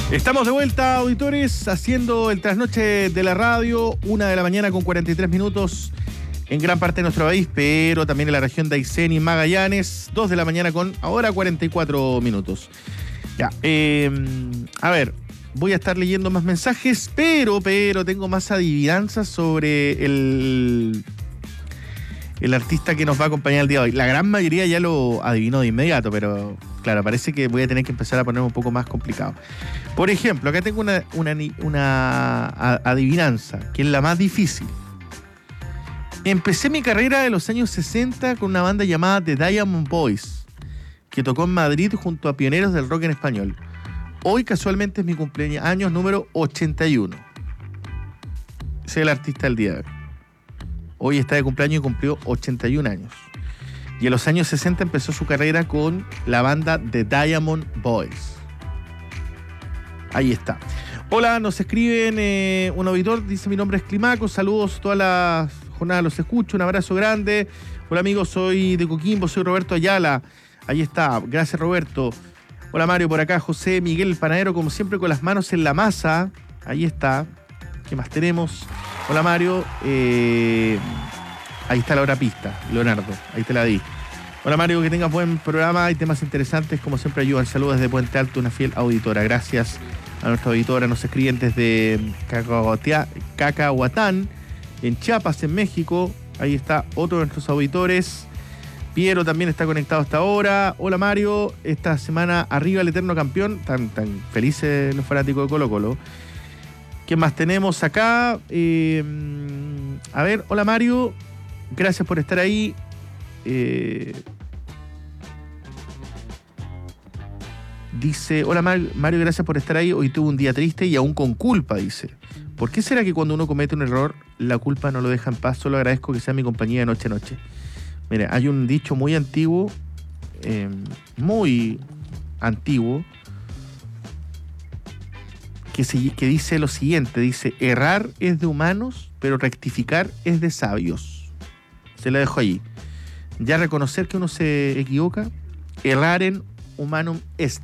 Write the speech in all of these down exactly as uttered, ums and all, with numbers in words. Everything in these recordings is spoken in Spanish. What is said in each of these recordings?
Estamos de vuelta, auditores, haciendo el trasnoche de la radio, una de la mañana con cuarenta y tres minutos en gran parte de nuestro país, pero también en la región de Aysén y Magallanes, dos de la mañana con ahora cuarenta y cuatro minutos. Ya, eh, a ver, voy a estar leyendo más mensajes, pero, pero tengo más adivinanzas sobre el, el artista que nos va a acompañar el día de hoy. La gran mayoría ya lo adivinó de inmediato, pero claro, parece que voy a tener que empezar a poner un poco más complicado. Por ejemplo, acá tengo una, una, una adivinanza, que es la más difícil. Empecé mi carrera de los años sesenta con una banda llamada The Diamond Boys, que tocó en Madrid junto a pioneros del rock en español. Hoy casualmente es mi cumpleaños número ochenta y uno. Soy el artista del día de hoy. Hoy está de cumpleaños y cumplió ochenta y un años. Y en los años sesenta empezó su carrera con la banda The Diamond Boys. Ahí está. Hola, nos escriben eh, un auditor, dice: mi nombre es Climaco, saludos todas las jornadas, los escucho, un abrazo grande. Hola amigos, soy de Coquimbo, soy Roberto Ayala. Ahí está, gracias Roberto. Hola Mario, por acá José Miguel, el panadero, como siempre con las manos en la masa. Ahí está. ¿Qué más tenemos? Hola Mario, eh, ahí está la hora pista, Leonardo, ahí te la di. Hola Mario, que tengas buen programa, hay temas interesantes, como siempre ayudan. Saludos desde Puente Alto, una fiel auditora. Gracias a nuestra auditora, nos escriben desde Cacahuatán, en Chiapas, en México. Ahí está otro de nuestros auditores. Piero también está conectado hasta ahora. Hola Mario, esta semana arriba el eterno campeón. Tan, tan felices los fanáticos de Colo Colo. ¿Qué más tenemos acá? Eh, a ver, hola Mario, gracias por estar ahí. Eh, dice, hola Mario, gracias por estar ahí. Hoy tuve un día triste y aún con culpa, dice. ¿Por qué será que cuando uno comete un error, la culpa no lo deja en paz? Solo agradezco que sea mi compañía de noche a noche. Mira, hay un dicho muy antiguo, eh, muy antiguo, que, se, que dice lo siguiente, dice: errar es de humanos, pero rectificar es de sabios. Se la dejo allí. Ya reconocer que uno se equivoca, erraren humanum est.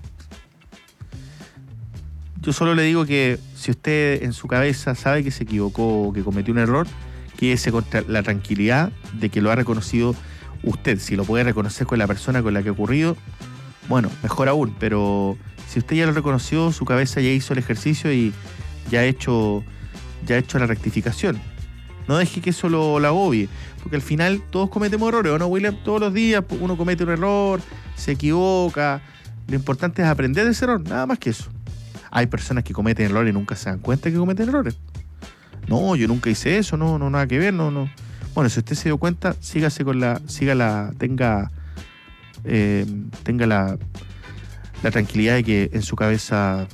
Yo solo le digo que si usted en su cabeza sabe que se equivocó o que cometió un error, quédese con la tranquilidad de que lo ha reconocido usted. Si lo puede reconocer con la persona con la que ha ocurrido, bueno, mejor aún. Pero si usted ya lo reconoció, su cabeza ya hizo el ejercicio y ya ha hecho, ya ha hecho la rectificación. No deje que eso lo, lo agobie, porque al final todos cometemos errores, ¿o no, William? Todos los días uno comete un error, se equivoca. Lo importante es aprender de ese error, nada más que eso. Hay personas que cometen errores y nunca se dan cuenta que cometen errores. No, yo nunca hice eso, no, no, nada que ver, no, no. Bueno, si usted se dio cuenta, sígase con la, sígala, tenga, eh, tenga la, la tranquilidad de que en su cabeza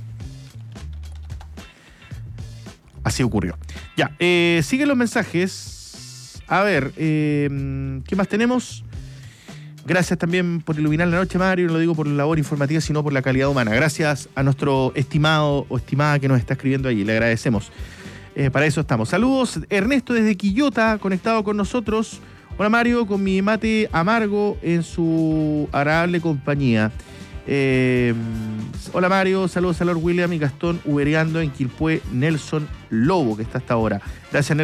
así ocurrió. Ya, eh, siguen los mensajes. A ver, eh, ¿qué más tenemos? Gracias también por iluminar la noche, Mario. No lo digo por la labor informativa, sino por la calidad humana. Gracias a nuestro estimado o estimada que nos está escribiendo allí. Le agradecemos. Eh, para eso estamos. Saludos, Ernesto desde Quillota, conectado con nosotros. Hola Mario, con mi mate amargo en su agradable compañía. Eh, hola Mario, saludos a Lord William y Gastón Ubereando en Quilpué, Nelson Lobo, que está hasta ahora. Gracias, Nelson.